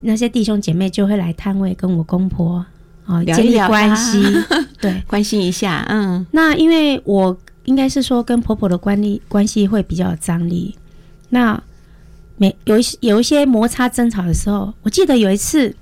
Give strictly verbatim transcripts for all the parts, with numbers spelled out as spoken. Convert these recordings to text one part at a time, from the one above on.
那些弟兄姐妹就会来摊位跟我公婆哦建立关系，对， 关心一下。嗯， 那因为我应该是说跟婆婆的关系关系会比较有张力，那每有一有一些摩擦争吵的时候，我记得有一次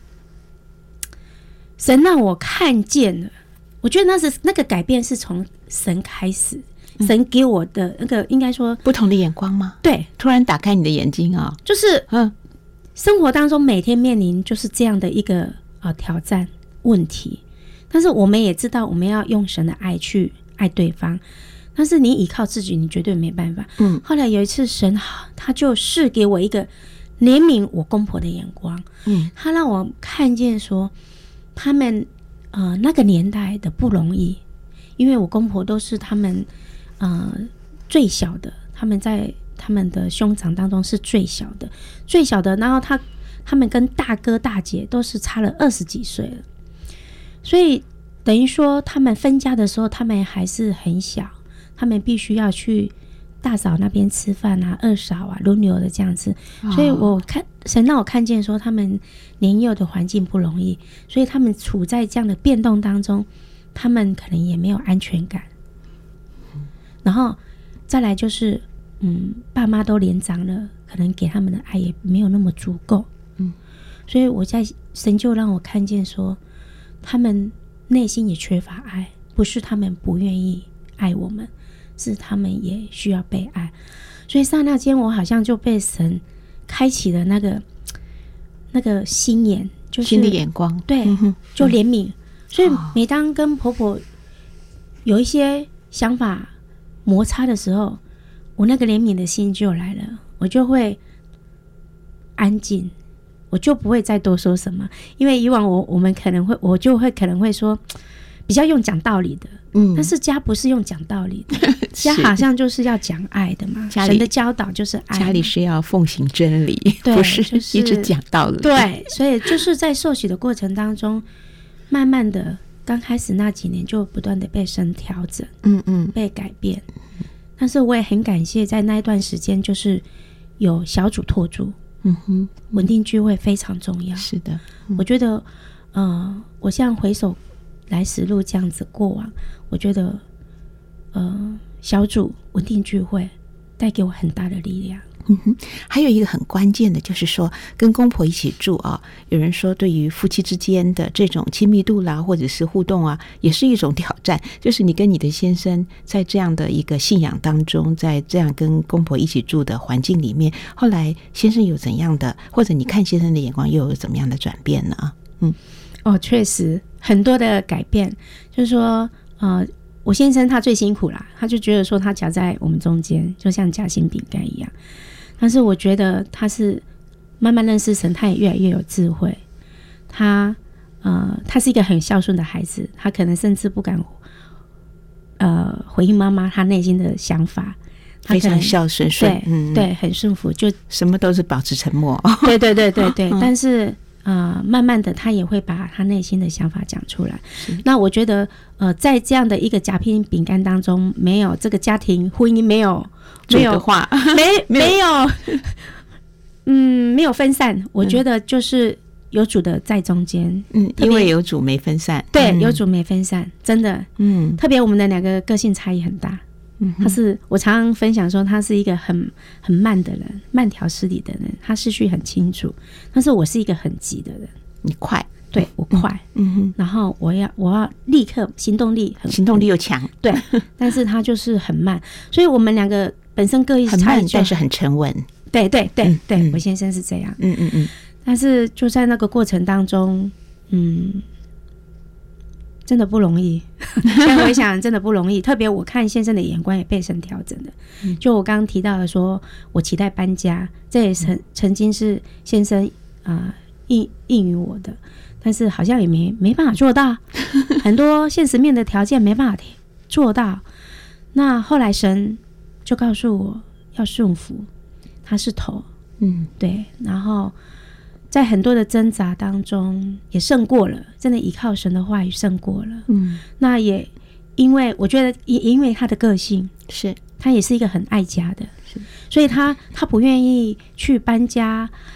神让我看见了，我觉得那是那个改变是从神开始，神给我的那个应该说不同的眼光吗？ 对， 突然打开你的眼睛啊、哦， 就是嗯， 生活当中每天面临就是这样的一个呃挑战问题，但是我们也知道我们要用神的爱去爱对方，但是你依靠自己你绝对没办法。嗯，后来有一次神他就赐给我一个怜悯我公婆的眼光，嗯，他让我看见说他们呃那个年代的不容易，因为我公婆都是他们呃最小的，他们在他们的兄长当中是最小的最小的，然后他他们跟大哥大姐都是差了二十几岁了，所以等于说他们分家的时候他们还是很小，他们必须要去大嫂那边吃饭啊，二嫂啊轮流的这样子，所以我看神让我看见说他们年幼的环境不容易，所以他们处在这样的变动当中，他们可能也没有安全感，然后再来就是嗯，爸妈都年长了，可能给他们的爱也没有那么足够，嗯，所以我在神就让我看见说他们内心也缺乏爱，不是他们不愿意爱我们，是他们也需要被爱，所以刹那间我好像就被神开启了那个那个心眼，就是新的眼光， 对， 嗯、 就怜悯、嗯、所以每当跟婆婆有一些想法摩擦的时候，我那个怜悯的心就来了，我就会安静，我就不会再多说什么，因为以往我我们可能会我就会可能会说比较用讲道理的，嗯，但是家不是用讲道理的，家好像就是要讲爱的嘛，神的教导就是爱， 家里是要奉行真理， 对， 不是一直讲道理， 就是，对，所以就是在受洗的过程当中，慢慢的刚开始那几年就不断的被神调整，嗯嗯，被改变，但是我也很感谢在那一段时间就是有小组托住，嗯哼，稳定聚会非常重要， 是的， 嗯，我觉得呃，我像回首来时路这样子过往，我觉得呃，小组稳定聚会带给我很大的力量。 嗯哼，还有一个很关键的就是说跟公婆一起住啊，有人说对于夫妻之间的这种亲密度啦或者是互动啊也是一种挑战，就是你跟你的先生在这样的一个信仰当中，在这样跟公婆一起住的环境里面，后来先生有怎样的，或者你看先生的眼光又有怎么样的转变呢？嗯， 哦，确实很多的改变，就是说呃我先生他最辛苦啦，他就觉得说他夹在我们中间就像夹心饼干一样，但是我觉得他是慢慢认识神，他也越来越有智慧，他呃，他是一个很孝顺的孩子，他可能甚至不敢呃回应妈妈他内心的想法，他非常孝顺， 对、嗯、对，很顺服，就什么都是保持沉默， 对对对对对、嗯、但是呃，慢慢的他也会把他内心的想法讲出来，那我觉得呃，在这样的一个夹心饼干当中，没有这个家庭婚姻没有没有话没没有嗯没有分散，我觉得就是有主的在中间， 嗯，因为有主没分散， 对、 嗯、 有主没分散，真的，嗯，特别我们的两个个性差异很大，嗯，他是我常常分享说他是一个很很慢的人，慢条斯理的人，他思绪很清楚，但是我是一个很急的人， 你快， 对，我快，嗯哼，然后我要我要立刻行动力很行动力又强， 对，但是他就是很慢，所以我们两个本身各异很慢，但是很沉稳， 对对对、嗯、对、嗯，我先生是这样， 嗯嗯嗯， 但是就在那个过程当中，嗯。真的不容易，现在回想真的不容易，特别我看先生的眼光也被神调整的、嗯、就我刚刚提到的说我期待搬家，这也曾曾经是先生、呃、应应允我的，但是好像也没没办法做到很多现实面的条件没办法做到，那后来神就告诉我要顺服，他是头，嗯，对，然后在很多的挣扎当中也胜过了，真的依靠神的话语胜过了，嗯，那也因为我觉得也因为他的个性，是他也是一个很爱家的，是，所以他他不愿意去搬家，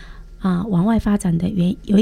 啊、往外发展的原有一